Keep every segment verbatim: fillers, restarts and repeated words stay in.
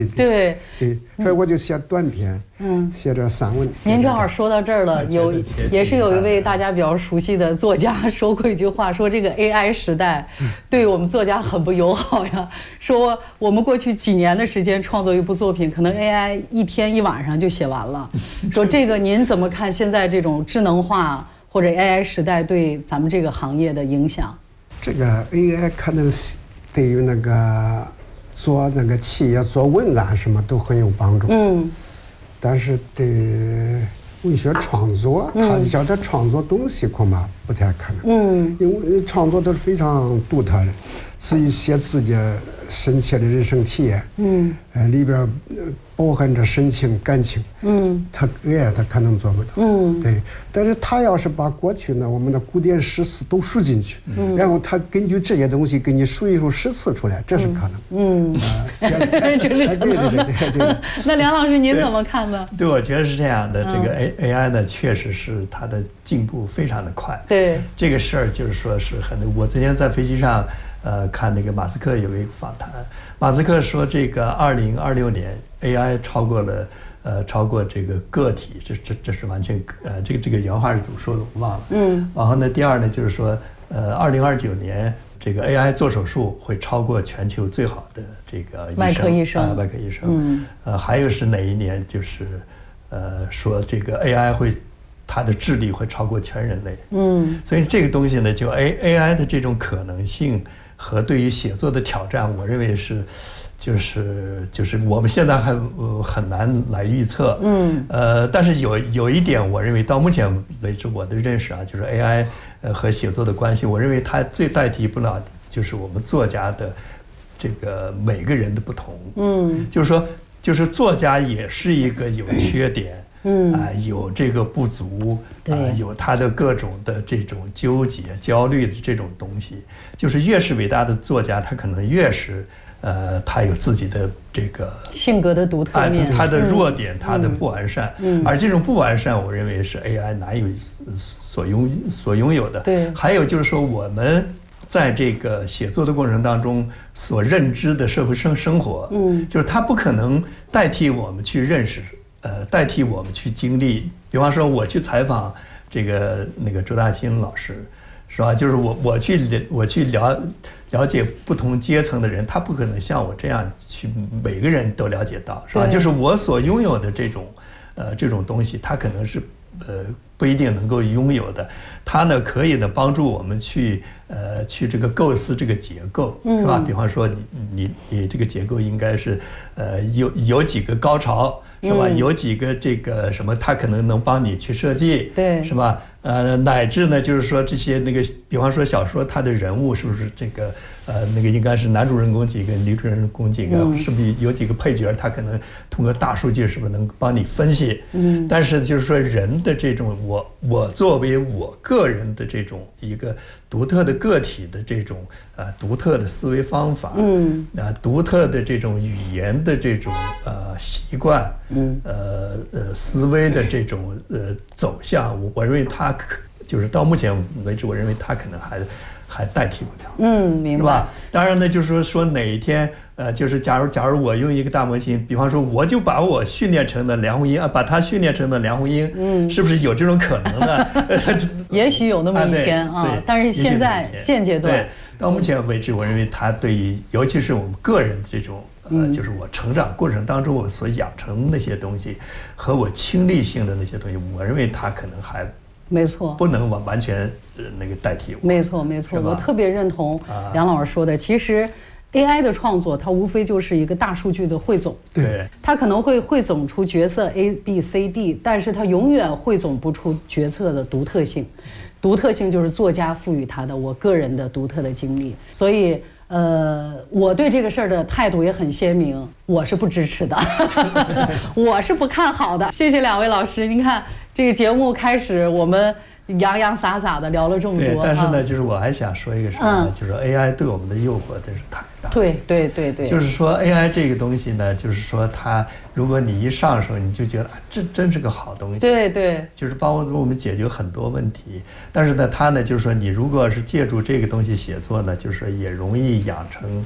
对对，所以我就写短篇，嗯，写点散文。 您正好说到这儿了，有也是有一位大家比较熟悉的作家说过一句话，说这个 A I 时代对我们作家很不友好呀。说我们过去几年的时间创作一部作品，可能 A I 一天一晚上就写完了。说这个您怎么看现在这种智能化或者 A I 时代对咱们这个行业的影响？ 这个 A I 可能对于那个做那个企业做文案什么都很有帮助，嗯，但是对文学创作，他叫他创作东西恐怕不太可能，嗯，因为创作都是非常独特的，至于写自己深切的人生体验，嗯，呃里边包含着深情感情，嗯，他哎他可能做不到，嗯，对，但是他要是把过去呢我们的古典诗词都输进去，嗯，然后他根据这些东西给你数一数诗词出来，这是可能，嗯，啊， 这是可能， 对对对对。 那梁老师您怎么看呢？ 对，我觉得是这样的，这个 A A I 呢，确实是它的进步非常的快， 对， 这个事儿就是说是很，我昨天在飞机上。呃，看那个马斯克有一个访谈，马斯克说，这个二零二六年 A I 超过了，呃，超过这个个体，这这这是完全，呃，这个这个原话是怎么说的我忘了。嗯。然后呢，第二呢，就是说，呃，二零二九年这个 A I 做手术会超过全球最好的这个医生， 外科医生， 啊，外科医生。嗯。呃，还有是哪一年？就是，呃，说这个 A I 会。它的智力会超过全人类，嗯，所以这个东西呢，就 A A I 的这种可能性和对于写作的挑战，我认为是，就是就是我们现在还、呃、很难来预测，嗯，呃，但是有有一点，我认为到目前为止我的认识啊，就是 A I 呃和写作的关系，我认为它最代替不了就是我们作家的这个每个人的不同，嗯，就是说，就是作家也是一个有缺点。嗯啊、呃，有这个不足，啊、呃，有他的各种的这种纠结、焦虑的这种东西。就是越是伟大的作家，他可能越是，呃，他有自己的这个性格的独特面， 他的弱点，嗯、他的不完善。嗯，而这种不完善，我认为是 A I 难以所拥所拥有的。 对， 还有就是说，我们在这个写作的过程当中所认知的社会生生活，嗯，就是他不可能代替我们去认识。呃，代替我们去经历，比方说我去采访这个那个周大新老师，是吧？就是我我去我去了了解不同阶层的人，他不可能像我这样去每个人都了解到，是吧？就是我所拥有的这种呃这种东西，他可能是呃不一定能够拥有的，他呢可以呢帮助我们去呃去这个构思这个结构，是吧？比方说你你你这个结构应该是呃有有几个高潮。是吧？嗯、有几个这个什么，他可能能帮你去设计， 对， 是吧？呃，乃至呢，就是说这些那个，比方说小说，它的人物是不是这个呃那个应该是男主人公几个，女主人公几个，嗯、是不是有几个配角，他可能通过大数据是不是能帮你分析？嗯，但是就是说人的这种我我作为我个人的这种一个独特的个体的这种呃独特的思维方法，嗯，啊、呃、独特的这种语言的这种呃习惯。嗯，呃呃，思维的这种呃走向，我我认为它可就是到目前为止，我认为它可能还还代替不了。 嗯，明白。 是吧？当然呢，就是说说哪一天，呃，就是假如假如我用一个大模型，比方说我就把我训练成了梁红英啊，把它训练成了梁红英，嗯，是不是有这种可能呢？ 也许有那么一天啊，啊但是现在现阶段， 对，到目前为止，我认为它对于尤其是我们个人的这种。呃，就是我成长过程当中我所养成的那些东西，和我亲历性的那些东西，我认为它可能还没错， 不能完完全呃那个代替我。 没错没错，我特别认同梁老师说的。其实 A I 的创作，它无非就是一个大数据的汇总， 对， 它可能会汇总出角色 A B C D， 但是它永远汇总不出角色的独特性。独特性就是作家赋予它的，我个人的独特的经历，所以。呃，我对这个事儿的态度也很鲜明，我是不支持的，我是不看好的。谢谢两位老师，您看这个节目开始，我们洋洋洒洒的聊了这么多。 对，但是呢，啊、就是我还想说一个什么呢？嗯、就是 A I 对我们的诱惑真是太大。 对对对对。 就是说 A I 这个东西呢，就是说它，如果你一上手，你就觉得啊，这真是个好东西。 对对。 就是帮助我们解决很多问题。但是呢，它呢，就是说你如果是借助这个东西写作呢，就是说也容易养成。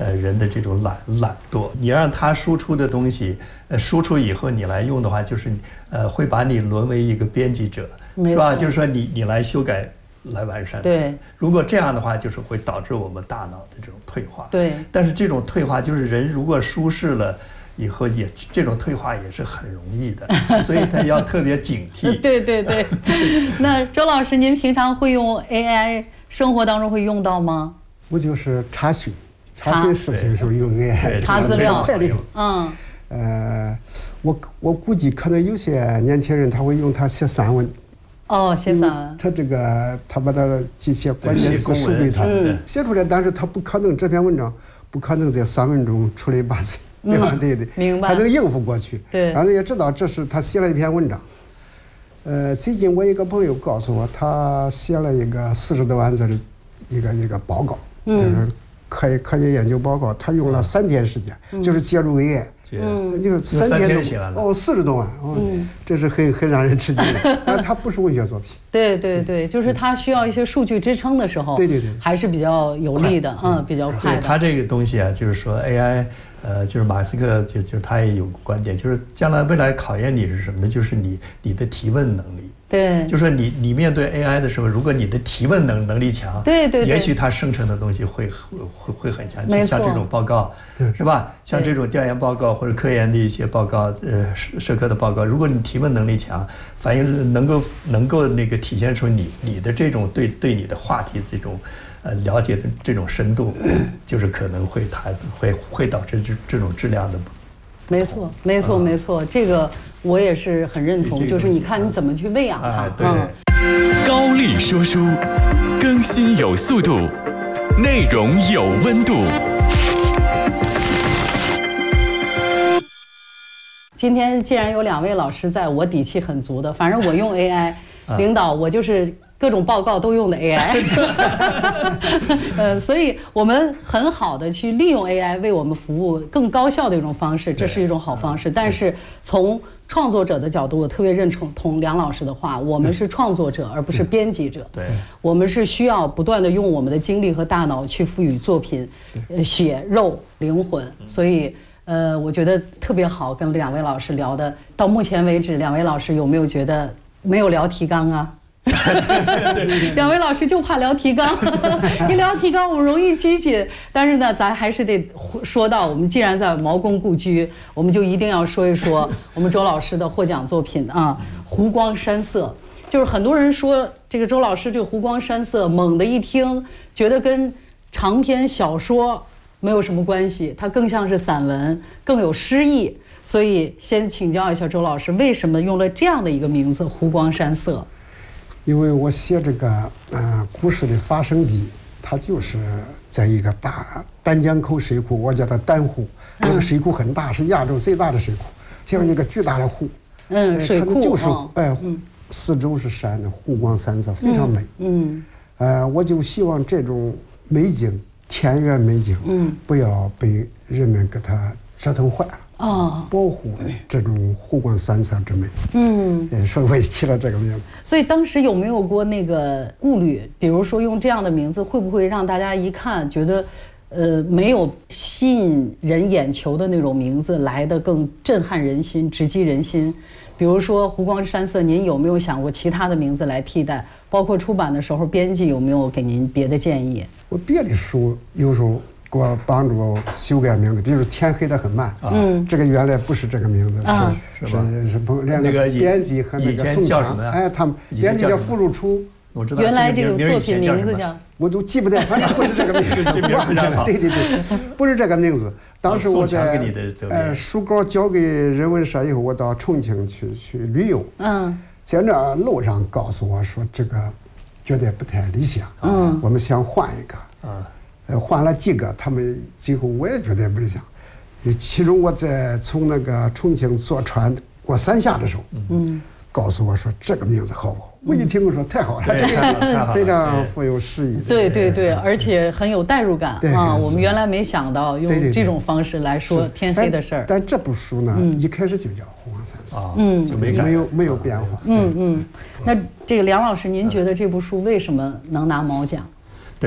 呃人的这种懒懒惰。你让他输出的东西，呃输出以后你来用的话，就是呃会把你沦为一个编辑者，是吧？就是说你你来修改。来完善。 对， 如果这样的话，就是会导致我们大脑的这种退化。 对， 但是这种退化就是人如果舒适了以后也，这种退化也是很容易的，所以他要特别警惕。 对对对。那周老师，您平常会用 A I， 生活当中会用到吗？ 我就是查询，查询事情的时候用 A I， 查资料， 快点。 嗯。 呃，我我估计可能有些年轻人他会用它写散文。 哦，写散文。 他这个，他把他的这些关键词输给他，写出来，但是他不可能这篇文章不可能在散文中出类拔萃，对吧？对对， 明白。 他能应付过去。 对。 然后也知道这是他写了一篇文章。呃，最近我一个朋友告诉我，他写了一个四十多万字的一个一个报告，就是科科学研究报告，他用了三天时间，就是介入 A I。 嗯， 就是三天多哦，四十多万哦，嗯，这是很很让人吃惊的。但它不是文学作品。 对对对，就是它需要一些数据支撑的时候， 对对对， 还是比较有利的，嗯，比较快的。 它这个东西啊，就是说 A I， 呃，就是马斯克就就他也有观点，就是将来未来考验你是什么呢？就是你你的提问能力。 对， 就是说你你面对 A I 的时候，如果你的提问能能力强， 对对， 也许它生成的东西会会会很强。像这种报告，是吧？像这种调研报告或者科研的一些报告，呃，社科的报告，如果你提问能力强，反映能够能够那个体现出你你的这种对对你的话题这种呃了解的这种深度，就是可能会它会会导致这这种质量的。 没错，没错，没错，这个我也是很认同。就是你看你怎么去喂养它。 嗯。 高丽说书，更新有速度，内容有温度。 今天既然有两位老师在，我底气很足的。反正我用 A I， 领导我就是。各种报告都用的 A I， 呃，所以我们很好的去利用 A I 为我们服务更高效的一种方式，这是一种好方式。但是从创作者的角度，我特别认同梁老师的话，我们是创作者而不是编辑者。 对， 我们是需要不断的用我们的精力和大脑去赋予作品呃血肉灵魂。所以呃，我觉得特别好，跟两位老师聊的。到目前为止，两位老师有没有觉得没有聊提纲啊？两位老师就怕聊提纲，一聊提纲我们容易拘谨。但是呢，咱还是得说到，我们既然在毛公故居，我们就一定要说一说我们周老师的获奖作品啊，《湖光山色》。就是很多人说这个周老师这个《湖光山色》，猛地一听觉得跟长篇小说没有什么关系，它更像是散文，更有诗意。所以先请教一下周老师，为什么用了这样的一个名字《湖光山色》？ 因为我写这个呃故事的发生地，它就是在一个大丹江口水库，我叫它丹湖。那个水库很大，是亚洲最大的水库，像一个巨大的湖。 嗯，水库就是哎，四周是山的，湖光山色，非常美。嗯，呃，我就希望这种美景，田园美景，嗯，不要被人们给它折腾坏了。哦，保护这种湖光山色之美。嗯，所以我也起了这个名字。 所以当时有没有过那个顾虑？比如说用这样的名字，会不会让大家一看觉得，呃，没有吸引人眼球的那种名字来得更震撼人心、直击人心？比如说湖光山色，您有没有想过其他的名字来替代？包括出版的时候，编辑有没有给您别的建议？ 我别的书有时候给我帮助修改名字，比如天黑得很慢，嗯，这个原来不是这个名字， 啊、 是是是不连那个编辑和那个宋强，哎，他们编辑叫傅如初， 我知道原来这个作品名字叫， 我都记不得，反正不是这个名字， 这名非常好， 对对对，不是这个名字。当时我在呃书稿交给人文社以后，我到重庆去去旅游，嗯，在那路上告诉我说这个觉得不太理想，嗯，我们想换一个，啊。呃，换了几个，他们最后我也觉得不理想。其中我在从那个重庆坐船过三峡的时候，嗯，告诉我说这个名字好不好？我一听我说太好了，这个非常富有诗意。 对对对，而且很有代入感啊！我们原来没想到用这种方式来说天黑的事儿。 但这部书呢，一开始就叫《湖光山色》，嗯，就没没有没有变化。 嗯嗯。那这个梁老师，您觉得这部书为什么能拿毛奖？ 对，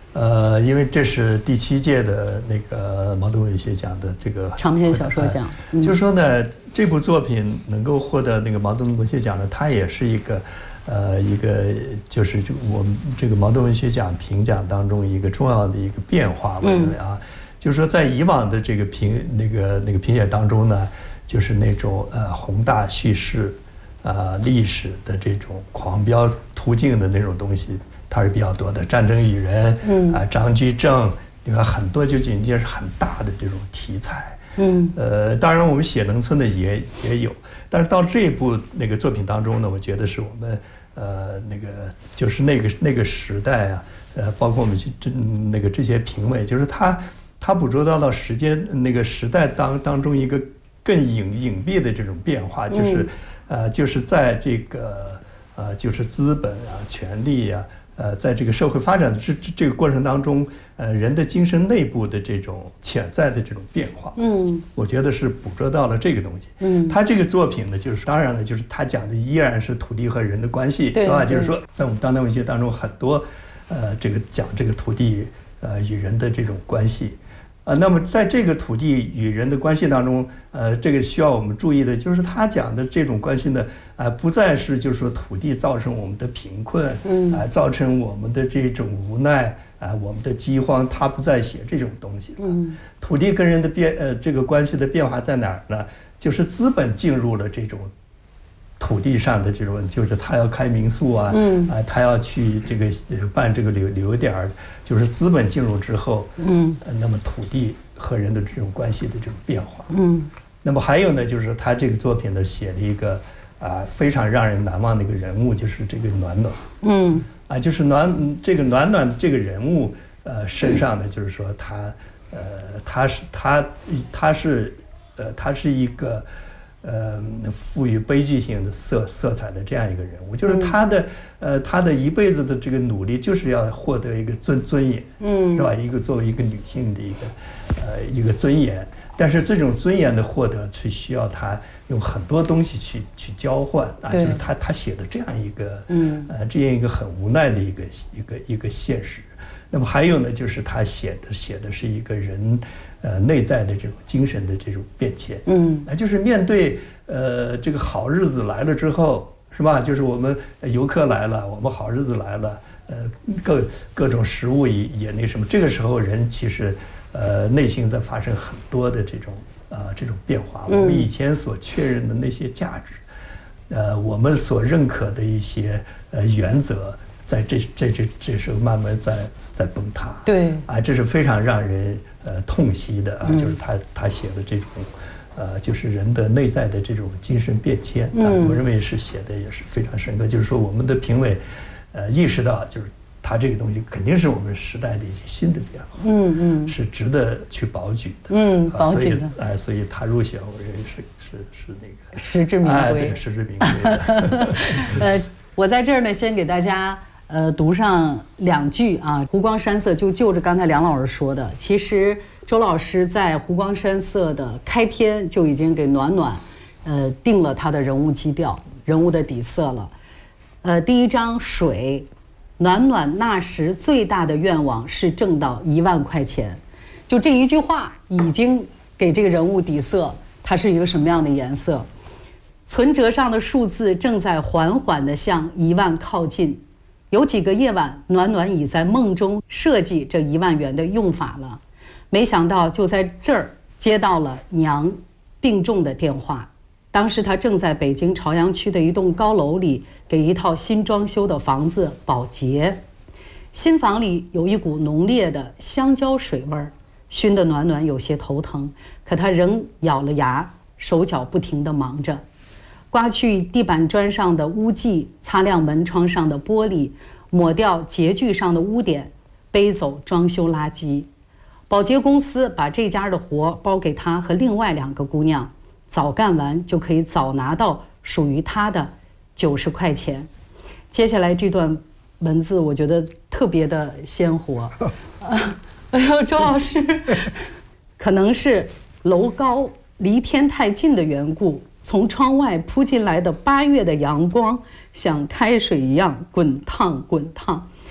呃，因为这是第七届的那个茅盾文学奖的这个长篇小说奖， 嗯、就是说呢，这部作品能够获得那个茅盾文学奖呢，它也是一个，呃，一个就是我们这个茅盾文学奖评奖当中一个重要的一个变化，我认为啊，嗯、就是说在以往的这个评那个那个评选当中呢，就是那种呃宏大叙事，啊、呃、历史的这种狂飙途径的那种东西。它是比较多的，战争与人，嗯啊，张居正，你看很多就仅仅是很大的这种题材，嗯，呃，当然我们写农村的也也有，但是到这一部那个作品当中呢，我觉得是我们呃那个就是那个那个时代啊，呃，包括我们这那个这些评委，就是他他捕捉到了时间那个时代当当中一个更隐隐蔽的这种变化，就是、嗯、呃就是在这个呃就是资本啊、权力啊。呃，在这个社会发展的这这个过程当中，呃，人的精神内部的这种潜在的这种变化，嗯，我觉得是捕捉到了这个东西。嗯，他这个作品呢，就是当然了，就是他讲的依然是土地和人的关系，是吧？就是说，在我们当代文学当中，很多，呃，这个讲这个土地呃与人的这种关系。呃，那么在这个土地与人的关系当中，呃，这个需要我们注意的就是他讲的这种关系呢，呃，不再是就是说土地造成我们的贫困，嗯，啊、呃，造成我们的这种无奈，啊、呃，我们的饥荒，他不再写这种东西了。嗯，土地跟人的变，呃，这个关系的变化在哪儿呢？就是资本进入了这种土地上的这种，就是他要开民宿啊，嗯，啊、呃，他要去这个办这个旅旅游点儿，就是资本进入之后，嗯，呃、那么土地和人的这种关系的这种变化，嗯，那么还有呢，就是他这个作品呢写了一个啊、呃、非常让人难忘的一个人物，就是这个暖暖，嗯，啊，就是暖这个暖暖这个人物，呃，身上呢，就是说他，呃，他是他他是，呃，他是一个。呃，赋予悲剧性的色色彩的这样一个人物，就是他的、嗯、呃，他的一辈子的这个努力，就是要获得一个尊尊严，嗯，是吧？一个作为一个女性的一个呃一个尊严，但是这种尊严的获得，是需要他用很多东西去去交换啊，就是他他写的这样一个，嗯，呃，这样一个很无奈的一个一个一个现实。那么还有呢，就是他写的写的是一个人，呃，内在的这种精神的这种变迁，嗯，那就是面对呃这个好日子来了之后，是吧？就是我们游客来了，我们好日子来了，呃，各各种食物也也那什么，这个时候人其实呃内心在发生很多的这种啊、呃、这种变化，我们以前所确认的那些价值，呃，我们所认可的一些呃原则。在这这这这时候慢慢在在崩塌，对啊，这是非常让人呃痛惜的啊，嗯、就是他他写的这种，呃，就是人的内在的这种精神变迁啊，嗯、我认为是写的也是非常深刻。就是说，我们的评委，呃，意识到就是他这个东西肯定是我们时代的一些新的变化，嗯嗯，是值得去保举的，嗯，保举的，哎、呃，所以他入选，我认为是是是那个实至名归， 哎，对，实至名归的。 呃，我在这儿呢，先给大家。呃，读上两句啊，《湖光山色》就就着刚才梁老师说的，其实周老师在《湖光山色》的开篇就已经给暖暖，呃，定了他的人物基调、人物的底色了。呃，第一章水，暖暖那时最大的愿望是挣到一万块钱，就这一句话已经给这个人物底色，它是一个什么样的颜色？存折上的数字正在缓缓地向一万靠近。有几个夜晚，暖暖已在梦中设计这一万元的用法了，没想到就在这儿接到了娘病重的电话。当时他正在北京朝阳区的一栋高楼里给一套新装修的房子保洁，新房里有一股浓烈的香蕉水味儿，熏得暖暖有些头疼，可他仍咬了牙，手脚不停地忙着。刮去地板砖上的污迹，擦亮门窗上的玻璃，抹掉洁具上的污点，背走装修垃圾。保洁公司把这家的活包给他和另外两个姑娘，早干完就可以早拿到属于他的九十块钱。接下来这段文字我觉得特别的鲜活。哎呦，周老师，可能是楼高离天太近的缘故，从窗外扑进来的八月的阳光像开水一样滚烫滚烫，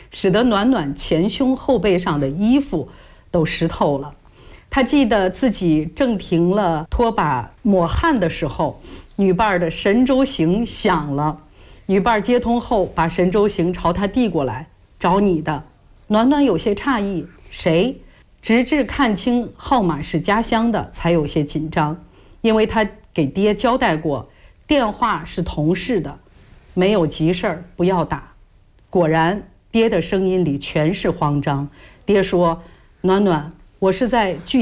使得暖暖前胸后背上的衣服都湿透了。他记得自己正停了拖把抹汗的时候，女伴的神州行响了。女伴接通后，把神州行朝他递过来：“找你的。”暖暖有些诧异：“谁？”直至看清号码是家乡的，才有些紧张，因为他给爹交代过，电话是同事的，没有急事儿不要打。果然，爹的声音里全是慌张。爹说：“暖暖，我是在巨